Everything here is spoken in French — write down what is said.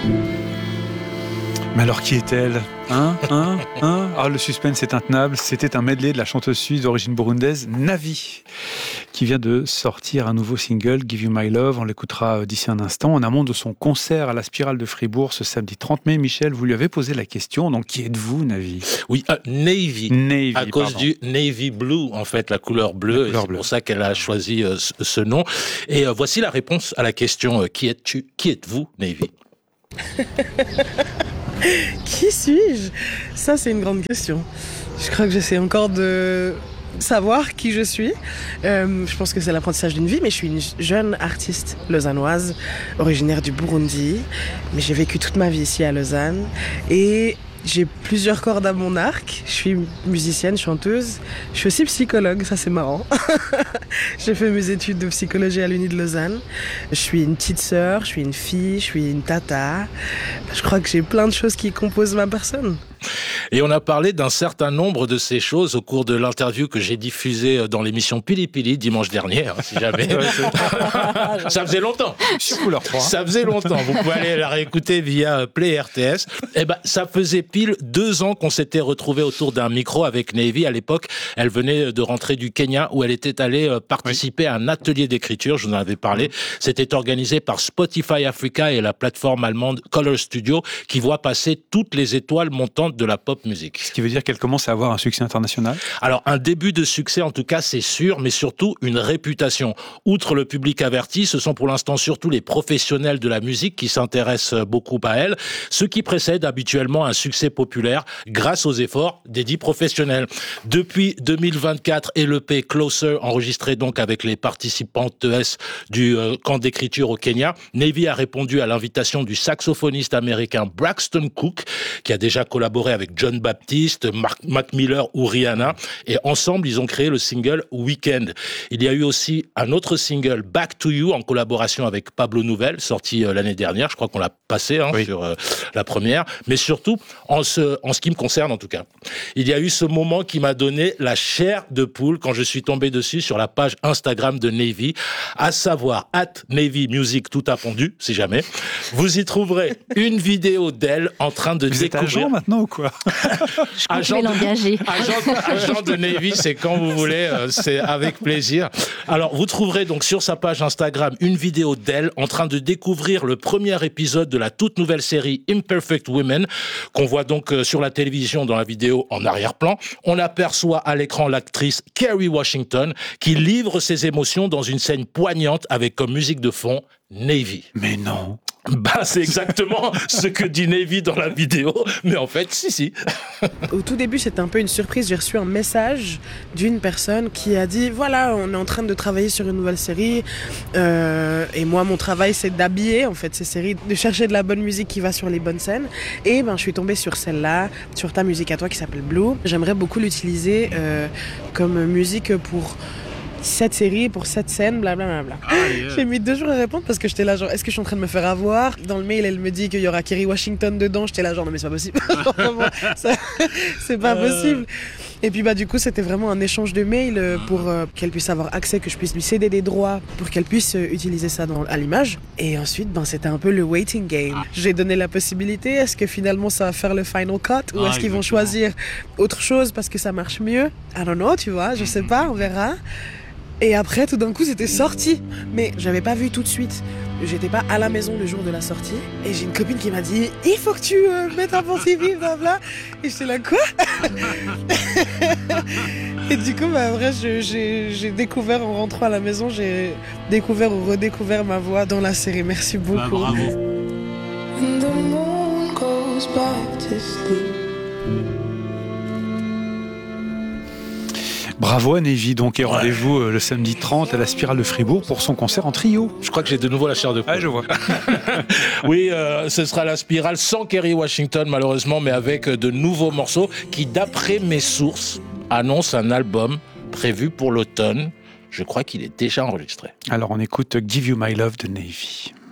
Mais alors qui est-elle ? Ah, le suspense est intenable. C'était un medley de la chanteuse suisse d'origine burundaise, Navi, qui vient de sortir un nouveau single, Give You My Love. On l'écoutera d'ici un instant, en amont de son concert à la Spirale de Fribourg ce samedi 30 mai. Michel, vous lui avez posé la question, donc qui êtes-vous, Navi ? Oui, Navy. Navy, à cause du navy blue, en fait, la couleur bleue. C'est pour ça qu'elle a choisi ce nom. Et voici la réponse à la question, qui es-tu ? Qui êtes-vous, Navy ? Qui suis-je ? Ça, c'est une grande question. Je crois que j'essaie encore de savoir qui je suis. Je pense que c'est l'apprentissage d'une vie, mais je suis une jeune artiste lausannoise, originaire du Burundi. Mais j'ai vécu toute ma vie ici à Lausanne. Et j'ai plusieurs cordes à mon arc. Je suis musicienne, chanteuse. Je suis aussi psychologue, ça c'est marrant. J'ai fait mes études de psychologie à l'Uni de Lausanne. Je suis une petite sœur, je suis une fille, je suis une tata. Je crois que j'ai plein de choses qui composent ma personne. Et on a parlé d'un certain nombre de ces choses au cours de l'interview que j'ai diffusée dans l'émission Pili Pili dimanche dernier, si jamais. Ça faisait longtemps. Sur Couleur 3. Ça faisait longtemps. Vous pouvez aller la réécouter via Play RTS. Eh ben, ça faisait pile 2 ans qu'on s'était retrouvés autour d'un micro avec Navy. À l'époque, elle venait de rentrer du Kenya où elle était allée participer à un atelier d'écriture. Je vous en avais parlé. C'était organisé par Spotify Africa et la plateforme allemande Color Studio qui voit passer toutes les étoiles montantes de la pop musique. Ce qui veut dire qu'elle commence à avoir un succès international ? Alors, un début de succès, en tout cas, c'est sûr, mais surtout une réputation. Outre le public averti, ce sont pour l'instant surtout les professionnels de la musique qui s'intéressent beaucoup à elle, ce qui précède habituellement un succès populaire grâce aux efforts des dits professionnels. Depuis 2024 et l'EP Closer, enregistré donc avec les participantes ES du camp d'écriture au Kenya, Navy a répondu à l'invitation du saxophoniste américain Braxton Cook, qui a déjà collaboré avec John Baptiste, Mac Miller ou Rihanna, et ensemble ils ont créé le single Weekend. Il y a eu aussi un autre single, Back to You, en collaboration avec Pablo Nouvel, sorti l'année dernière, je crois qu'on l'a passé sur la première, mais surtout en ce qui me concerne en tout cas. Il y a eu ce moment qui m'a donné la chair de poule quand je suis tombé dessus sur la page Instagram de Navy, à savoir @NavyMusic tout a fondu, si jamais. Vous y trouverez une vidéo d'elle en train de découvrir. Agent maintenant ou quoi ? Agent de Navy, c'est quand vous voulez, c'est avec plaisir. Alors, vous trouverez donc sur sa page Instagram une vidéo d'elle en train de découvrir le premier épisode de la toute nouvelle série Imperfect Women, qu'on voit donc sur la télévision dans la vidéo en arrière-plan. On aperçoit à l'écran l'actrice Kerry Washington qui livre ses émotions dans une scène poignante avec comme musique de fond Navy. Mais non. C'est exactement ce que dit Navy dans la vidéo, mais en fait, si. Au tout début, c'était un peu une surprise. J'ai reçu un message d'une personne qui a dit « Voilà, on est en train de travailler sur une nouvelle série. Et moi, mon travail, c'est d'habiller en fait ces séries, de chercher de la bonne musique qui va sur les bonnes scènes. Et je suis tombée sur celle-là, sur ta musique à toi qui s'appelle Blue. J'aimerais beaucoup l'utiliser comme musique pour cette série, pour cette scène, blablabla. J'ai mis 2 jours à répondre parce que j'étais là genre, est-ce que je suis en train de me faire avoir ? Dans le mail, elle me dit qu'il y aura Kerry Washington dedans. J'étais là genre, non mais c'est pas possible. C'est pas possible. Et puis du coup, c'était vraiment un échange de mails pour qu'elle puisse avoir accès, que je puisse lui céder des droits pour qu'elle puisse utiliser ça à l'image. Et ensuite, c'était un peu le waiting game. J'ai donné la possibilité. Est-ce que finalement ça va faire le final cut ou est-ce qu'ils vont choisir autre chose parce que ça marche mieux ? I don't know, tu vois, je sais pas, on verra. Et après, tout d'un coup, c'était sorti. Mais j'avais pas vu tout de suite. J'étais pas à la maison le jour de la sortie. Et j'ai une copine qui m'a dit « Il faut que tu mettes un bon TV, blabla. » Et j'étais là « Quoi ?» Et du coup, après, j'ai découvert, en rentrant à la maison, j'ai découvert ou redécouvert ma voix dans la série. Merci beaucoup. Bravo. When the moon goes back to sleep. Bravo à Navy, donc, et rendez-vous le samedi 30 à la Spirale de Fribourg pour son concert en trio. Je crois que j'ai de nouveau la chair de poule. Ah, je vois. Oui, ce sera la Spirale sans Kerry Washington, malheureusement, mais avec de nouveaux morceaux qui, d'après mes sources, annoncent un album prévu pour l'automne. Je crois qu'il est déjà enregistré. Alors, on écoute Give You My Love de Navy.